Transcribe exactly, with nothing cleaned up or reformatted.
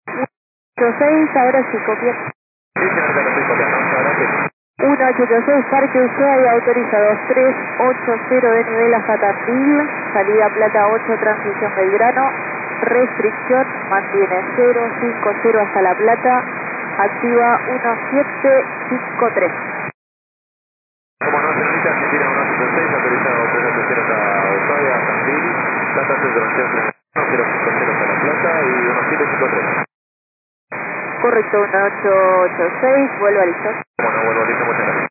ocho seis, ahora sí, copia. Sí, señorita, lo estoy copiando. Adelante. uno ocho ocho seis, Parque Ushuaia, autoriza dos tres ocho cero de nivel hasta Tandil, salida Plata ocho, transición Belgrano, restricción, mantiene cero cinco cero hasta La Plata, activa uno siete cinco tres. Como no, señorita, Argentina uno ocho seis, autorizado tres ocho cero hasta Ushuaia, Tandil, Plata seis de la ciudad cero cinco cero hasta La Plata y uno siete cinco tres. Correcto, uno ocho ocho seis, vuelvo a listo. Bueno, vuelvo listo, muchas gracias.